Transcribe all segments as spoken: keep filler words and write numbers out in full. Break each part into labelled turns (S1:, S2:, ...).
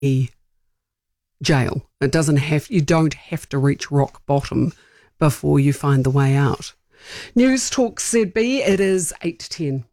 S1: jail. It doesn't have, you don't have to reach rock bottom before you find the way out. News Talk Z B, it is eight to ten.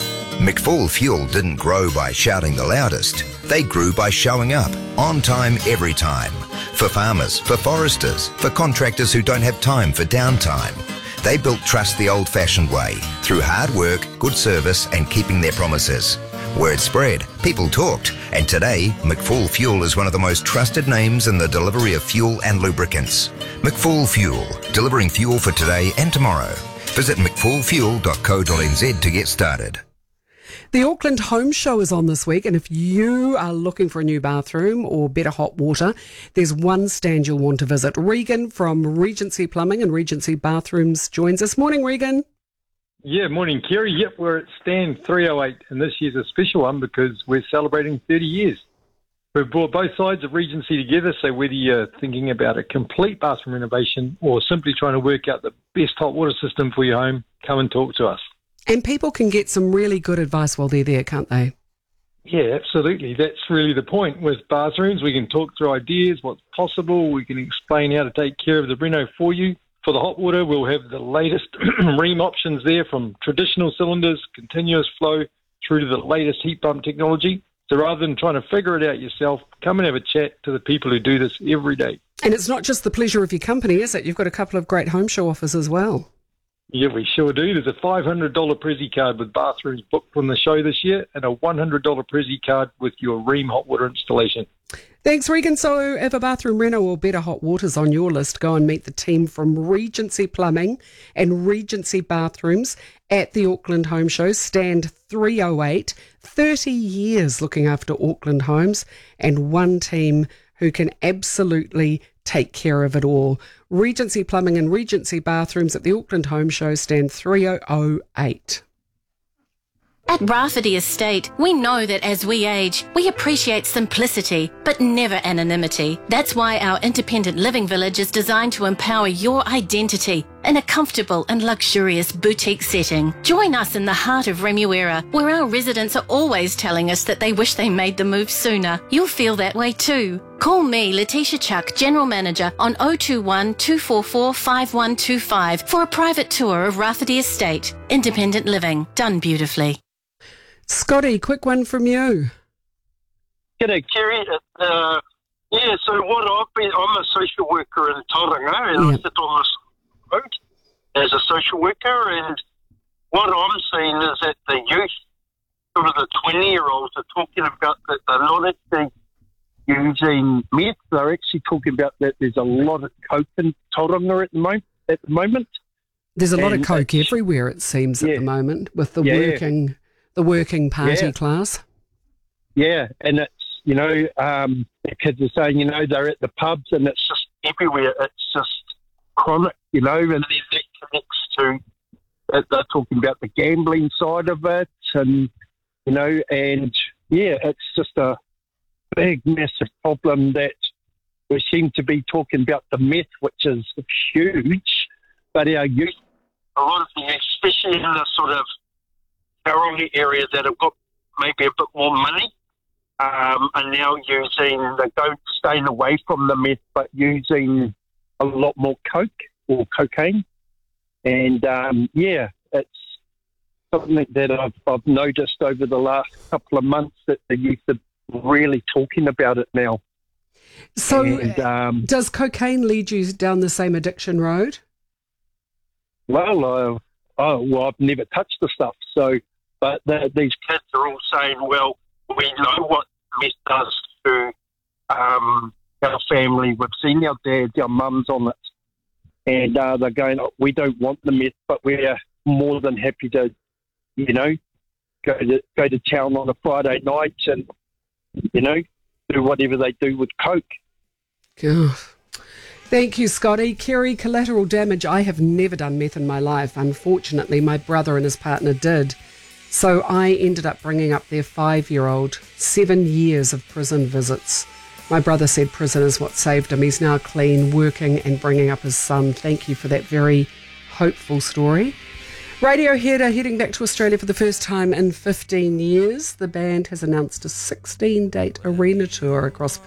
S2: McFall Fuel didn't grow by shouting the loudest. They grew by showing up, on time, every time. For farmers, for foresters, for contractors who don't have time for downtime. They built trust the old-fashioned way, through hard work, good service and keeping their promises. Word spread, people talked, and today, McFall Fuel is one of the most trusted names in the delivery of fuel and lubricants. McFall Fuel, delivering fuel for today and tomorrow. Visit mcfall fuel dot co dot n z to get started.
S1: The Auckland Home Show is on this week, and if you are looking for a new bathroom or better hot water, there's one stand you'll want to visit. Regan from Regency Plumbing and Regency Bathrooms joins us. Morning, Regan.
S3: Yeah, morning, Kerry. Yep, we're at stand three oh eight, and this year's a special one because we're celebrating thirty years. We've brought both sides of Regency together, so whether you're thinking about a complete bathroom renovation or simply trying to work out the best hot water system for your home, come and talk to us.
S1: And people can get some really good advice while they're there, can't they?
S3: Yeah, absolutely. That's really the point. With bathrooms, we can talk through ideas, what's possible. We can explain how to take care of the reno for you. For the hot water, we'll have the latest ream options there, from traditional cylinders, continuous flow, through to the latest heat pump technology. So rather than trying to figure it out yourself, come and have a chat to the people who do this every day.
S1: And it's not just the pleasure of your company, is it? You've got a couple of great home show offers as well.
S3: Yeah, we sure do. There's a five hundred dollars Prezi card with bathrooms booked from the show this year, and a one hundred dollars Prezi card with your Ream hot water installation.
S1: Thanks, Regan. So if a bathroom reno or better hot water's on your list, go and meet the team from Regency Plumbing and Regency Bathrooms at the Auckland Home Show, stand three oh eight. thirty years looking after Auckland homes, and one team who can absolutely take care of it all. Regency Plumbing and Regency Bathrooms at the Auckland Home Show, stand three oh eight.
S4: At Rafferty Estate, we know that as we age, we appreciate simplicity, but never anonymity. That's why our independent living village is designed to empower your identity in a comfortable and luxurious boutique setting. Join us in the heart of Remuera, where our residents are always telling us that they wish they made the move sooner. You'll feel that way too. Call me, Letitia Chuck, General Manager, on oh two one, two four four, five one two five for a private tour of Rafferty Estate. Independent living, done beautifully.
S1: Scotty, quick one from you.
S5: G'day, Kerry. Uh, yeah, so what I've been, I'm a social worker in Tauranga, and
S1: Yep.
S5: I sit on this road as a social worker, and what I'm seeing is that the youth, sort of the twenty-year-olds, are talking about that they're not actually using meth. They're actually talking about that there's a lot of coke in Tauranga at the moment. At the moment,
S1: There's a lot
S5: And
S1: of coke
S5: it's-
S1: everywhere, it seems, at
S5: Yeah.
S1: the moment, with the
S5: Yeah.
S1: working the working party
S5: Yeah.
S1: class.
S5: Yeah, and it's, you know, um, the kids are saying, you know, they're at the pubs and it's just everywhere. It's just chronic, you know, and then that connects to, uh, they're talking about the gambling side of it, and, you know, and yeah, it's just a big, massive problem that we seem to be talking about the meth, which is huge, but our youth, a lot of the youth, especially in the sort of Tauranga area that have got maybe a bit more money, um, are now using, they're going, staying away from the meth, but using a lot more coke or cocaine. And, um, yeah, it's something that I've, I've noticed over the last couple of months, that the youth are really talking about it now.
S1: So
S5: And, um,
S1: does cocaine lead you down the same addiction road?
S5: Well, uh, oh, well, I've never touched the stuff. So, but the, these kids are all saying, well, we know what meth does to um, our family. We've seen our dads, our mums on it. And uh, they're going, oh, we don't want the meth, but we're more than happy to, you know, go to go to town on a Friday night and, you know, do whatever they do with coke.
S1: God. Thank you, Scotty. Kerry, collateral damage. I have never done meth in my life. Unfortunately, my brother and his partner did. So I ended up bringing up their five-year-old, seven years of prison visits. My brother said prison is what saved him. He's now clean, working and bringing up his son. Thank you for that very hopeful story. Radiohead are heading back to Australia for the first time in fifteen years. The band has announced a sixteen-date arena tour across